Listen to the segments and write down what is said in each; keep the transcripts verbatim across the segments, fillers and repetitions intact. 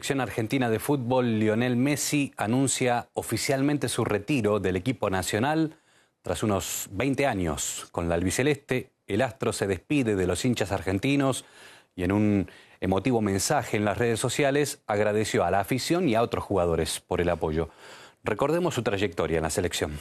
selección argentina de fútbol, Lionel Messi anuncia oficialmente su retiro del equipo nacional. Tras unos veinte años con la albiceleste, el astro se despide de los hinchas argentinos y en un emotivo mensaje en las redes sociales agradeció a la afición y a otros jugadores por el apoyo. Recordemos su trayectoria en la selección.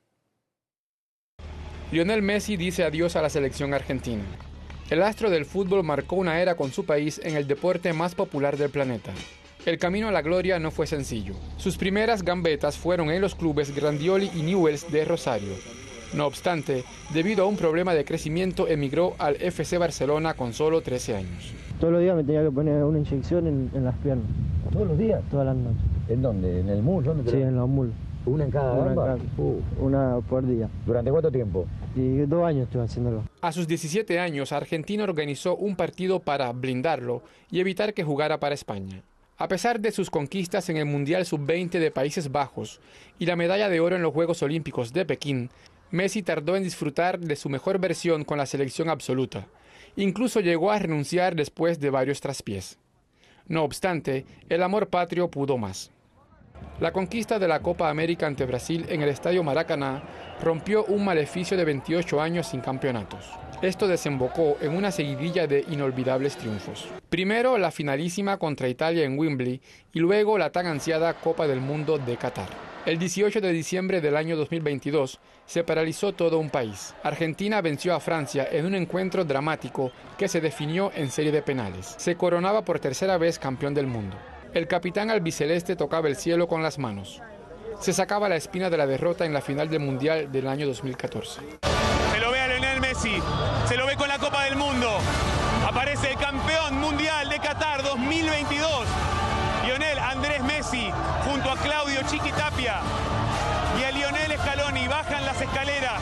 Lionel Messi dice adiós a la selección argentina. El astro del fútbol marcó una era con su país en el deporte más popular del planeta. El camino a la gloria no fue sencillo. Sus primeras gambetas fueron en los clubes Grandioli y Newell's de Rosario. No obstante, debido a un problema de crecimiento, emigró al F C Barcelona con solo trece años. Todos los días me tenía que poner una inyección en, en las piernas. ¿Todos los días? Todas las noches. ¿En dónde? ¿En el muslo? Sí, en los muslos. ¿Una en cada una, gamba? en cada, uh, una por día. ¿Durante cuánto tiempo? Y dos años estuve haciéndolo. A sus diecisiete años, Argentina organizó un partido para blindarlo y evitar que jugara para España. A pesar de sus conquistas en el Mundial sub veinte de Países Bajos y la medalla de oro en los Juegos Olímpicos de Pekín, Messi tardó en disfrutar de su mejor versión con la selección absoluta. Incluso llegó a renunciar después de varios traspiés. No obstante, el amor patrio pudo más. La conquista de la Copa América ante Brasil en el Estadio Maracaná rompió un maleficio de veintiocho años sin campeonatos. Esto desembocó en una seguidilla de inolvidables triunfos. Primero la finalísima contra Italia en Wembley y luego la tan ansiada Copa del Mundo de Qatar. El dieciocho de diciembre del año dos mil veintidós se paralizó todo un país. Argentina venció a Francia en un encuentro dramático que se definió en serie de penales. Se coronaba por tercera vez campeón del mundo. El capitán albiceleste tocaba el cielo con las manos. Se sacaba la espina de la derrota en la final del Mundial del año dos mil catorce. Se lo ve a Lionel Messi, se lo ve con la Copa del Mundo. Aparece el campeón mundial de Qatar dos mil veintidós. Lionel Andrés Messi junto a Claudio Chiqui Tapia y a Lionel Scaloni bajan las escaleras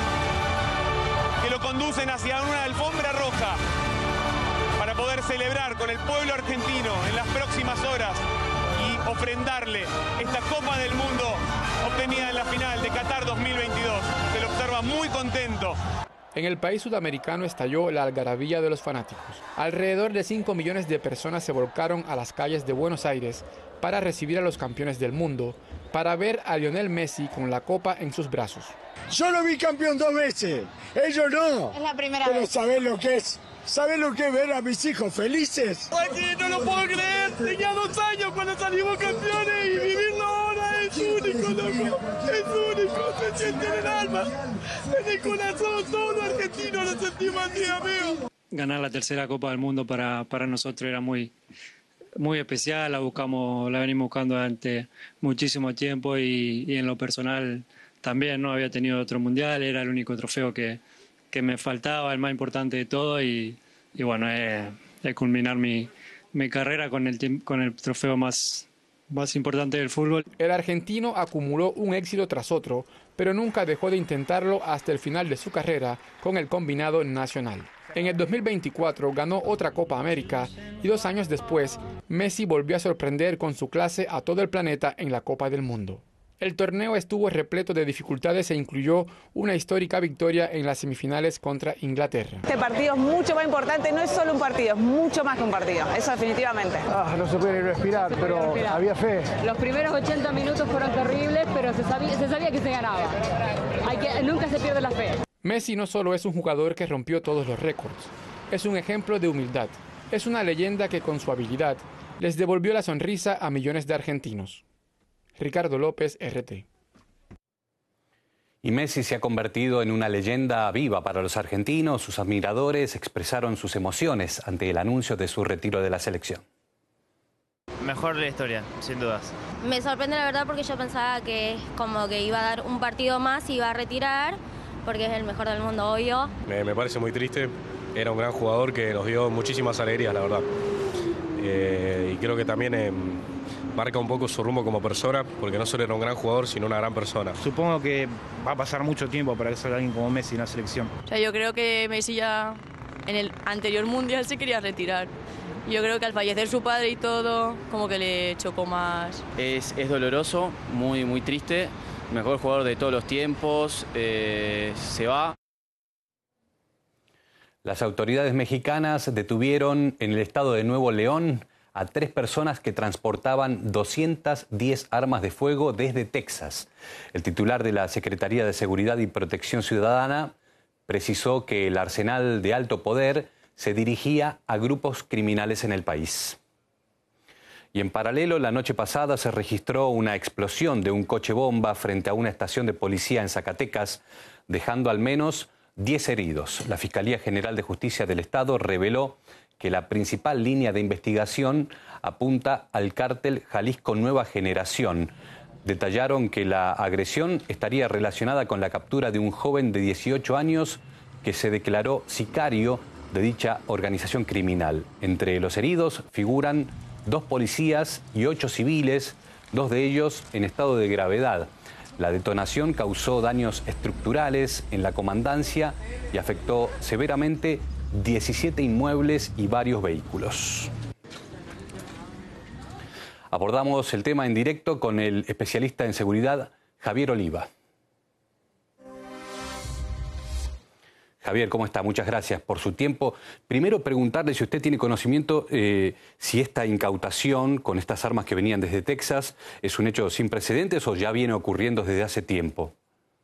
que lo conducen hacia una alfombra roja para poder celebrar con el pueblo argentino en las próximas horas y ofrendarle esta Copa del Mundo obtenida en la final de Qatar dos mil veintidós. Se lo observa muy contento. En el país sudamericano estalló la algarabía de los fanáticos. Alrededor de cinco millones de personas se volcaron a las calles de Buenos Aires para recibir a los campeones del mundo, para ver a Lionel Messi con la copa en sus brazos. Yo lo vi campeón dos veces, ellos no. Es la primera Pero vez. ¿sabés lo que es? ¿Sabés lo que es ver a mis hijos felices? Aquí no lo puedo creer, tenía dos años cuando salimos campeones y vivirlo ahora es único, loco. Es único, se siente en el alma, en el corazón, todos los argentinos lo sentimos así, amigo. Ganar la tercera Copa del Mundo para, para nosotros era muy, muy especial, la buscamos, la venimos buscando durante muchísimo tiempo y, y en lo personal también no había tenido otro mundial, era el único trofeo que, que me faltaba, el más importante de todo y, y bueno, es, es culminar mi, mi carrera con el, con el trofeo más, más importante del fútbol. El argentino acumuló un éxito tras otro, pero nunca dejó de intentarlo hasta el final de su carrera con el combinado nacional. En el dos mil veinticuatro ganó otra Copa América y dos años después, Messi volvió a sorprender con su clase a todo el planeta en la Copa del Mundo. El torneo estuvo repleto de dificultades e incluyó una histórica victoria en las semifinales contra Inglaterra. Este partido es mucho más importante, no es solo un partido, es mucho más que un partido, eso definitivamente. Ah, no se puede respirar, No se pero puede respirar. había fe. Los primeros ochenta minutos fueron terribles, pero se sabía, se sabía que se ganaba. Hay que, nunca se pierde la fe. Messi no solo es un jugador que rompió todos los récords, es un ejemplo de humildad. Es una leyenda que con su habilidad les devolvió la sonrisa a millones de argentinos. Ricardo López, R T. Y Messi se ha convertido en una leyenda viva para los argentinos. Sus admiradores expresaron sus emociones ante el anuncio de su retiro de la selección. Mejor de la historia, sin dudas. Me sorprende la verdad porque yo pensaba que como que iba a dar un partido más y iba a retirar, porque es el mejor del mundo, obvio. Me, me parece muy triste. Era un gran jugador que nos dio muchísimas alegrías, la verdad. Eh, y creo que también eh, marca un poco su rumbo como persona, porque no solo era un gran jugador, sino una gran persona. Supongo que va a pasar mucho tiempo para que salga alguien como Messi en la selección. O sea, yo creo que Messi ya en el anterior mundial se quería retirar. Yo creo que al fallecer su padre y todo, como que le chocó más. Es, es doloroso, muy, muy triste. Mejor jugador de todos los tiempos, eh, se va. Las autoridades mexicanas detuvieron en el estado de Nuevo León a tres personas que transportaban doscientas diez armas de fuego desde Texas. El titular de la Secretaría de Seguridad y Protección Ciudadana precisó que el arsenal de alto poder se dirigía a grupos criminales en el país. Y en paralelo, la noche pasada se registró una explosión de un coche bomba frente a una estación de policía en Zacatecas, dejando al menos diez heridos. La Fiscalía General de Justicia del Estado reveló que la principal línea de investigación apunta al cártel Jalisco Nueva Generación. Detallaron que la agresión estaría relacionada con la captura de un joven de dieciocho años que se declaró sicario de dicha organización criminal. Entre los heridos figuran dos policías y ocho civiles, dos de ellos en estado de gravedad. La detonación causó daños estructurales en la comandancia y afectó severamente diecisiete inmuebles y varios vehículos. Abordamos el tema en directo con el especialista en seguridad, Javier Oliva. Javier, ¿cómo está? Muchas gracias por su tiempo. Primero, preguntarle si usted tiene conocimiento eh, si esta incautación con estas armas que venían desde Texas es un hecho sin precedentes o ya viene ocurriendo desde hace tiempo.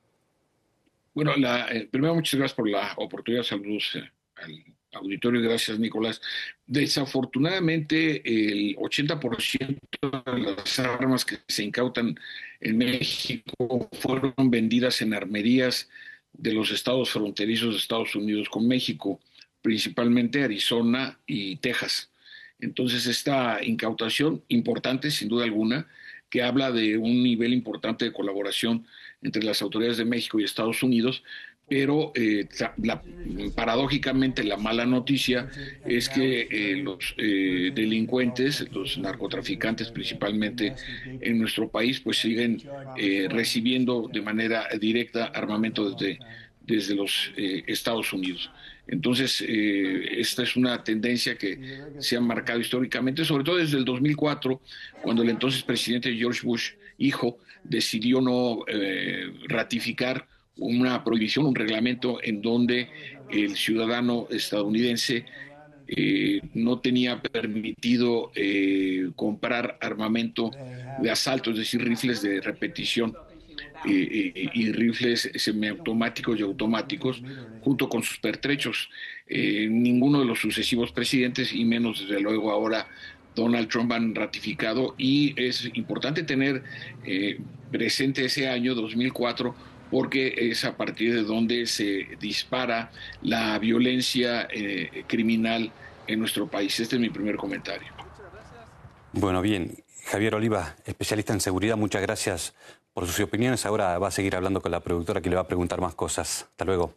Bueno, la, eh, primero muchas gracias por la oportunidad. Saludos eh, al auditorio. Gracias, Nicolás. Desafortunadamente, el ochenta por ciento de las armas que se incautan en México fueron vendidas en armerías de los estados fronterizos de Estados Unidos con México, principalmente Arizona y Texas. Entonces, esta incautación importante, sin duda alguna, que habla de un nivel importante de colaboración entre las autoridades de México y Estados Unidos, pero eh, la, paradójicamente la mala noticia es que eh, los eh, delincuentes, los narcotraficantes principalmente en nuestro país, pues siguen eh, recibiendo de manera directa armamento desde, desde los eh, Estados Unidos. Entonces, eh, esta es una tendencia que se ha marcado históricamente, sobre todo desde el dos mil cuatro, cuando el entonces presidente George Bush, hijo, decidió no eh, ratificar una prohibición, un reglamento en donde el ciudadano estadounidense eh, no tenía permitido eh, comprar armamento de asalto, es decir, rifles de repetición eh, eh, y rifles semiautomáticos y automáticos junto con sus pertrechos. Eh, ninguno de los sucesivos presidentes, y menos desde luego ahora Donald Trump, han ratificado, y es importante tener eh, presente ese año dos mil cuatro porque es a partir de donde se dispara la violencia eh, criminal en nuestro país. Este es mi primer comentario. Bueno, bien. Javier Oliva, especialista en seguridad, muchas gracias por sus opiniones. Ahora va a seguir hablando con la productora que le va a preguntar más cosas. Hasta luego.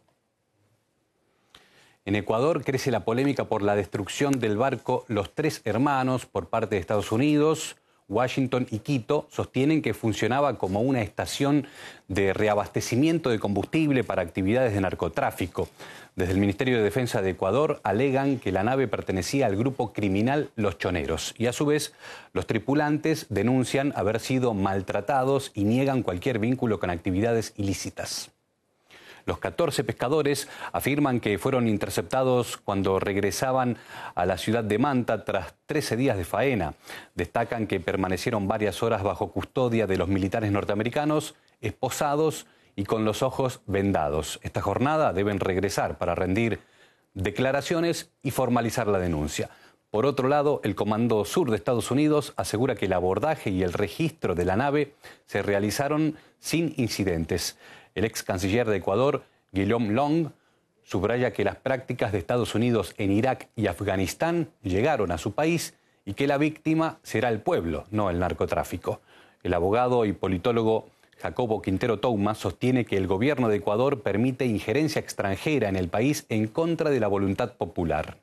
En Ecuador crece la polémica por la destrucción del barco Los Tres Hermanos por parte de Estados Unidos. Washington y Quito sostienen que funcionaba como una estación de reabastecimiento de combustible para actividades de narcotráfico. Desde el Ministerio de Defensa de Ecuador alegan que la nave pertenecía al grupo criminal Los Choneros y a su vez los tripulantes denuncian haber sido maltratados y niegan cualquier vínculo con actividades ilícitas. Los catorce pescadores afirman que fueron interceptados cuando regresaban a la ciudad de Manta tras trece días de faena. Destacan que permanecieron varias horas bajo custodia de los militares norteamericanos, esposados y con los ojos vendados. Esta jornada deben regresar para rendir declaraciones y formalizar la denuncia. Por otro lado, el Comando Sur de Estados Unidos asegura que el abordaje y el registro de la nave se realizaron sin incidentes. El ex canciller de Ecuador, Guillaume Long, subraya que las prácticas de Estados Unidos en Irak y Afganistán llegaron a su país y que la víctima será el pueblo, no el narcotráfico. El abogado y politólogo Jacobo Quintero Touma sostiene que el gobierno de Ecuador permite injerencia extranjera en el país en contra de la voluntad popular.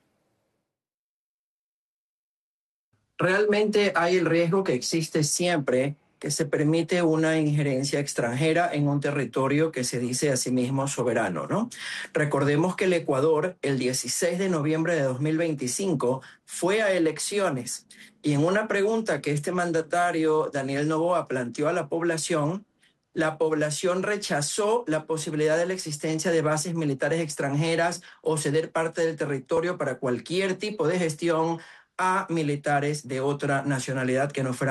Realmente hay el riesgo que existe siempre que se permite una injerencia extranjera en un territorio que se dice a sí mismo soberano, ¿no? Recordemos que el Ecuador, el dieciséis de noviembre de dos mil veinticinco, fue a elecciones y en una pregunta que este mandatario, Daniel Noboa, planteó a la población, la población rechazó la posibilidad de la existencia de bases militares extranjeras o ceder parte del territorio para cualquier tipo de gestión a militares de otra nacionalidad que no fueran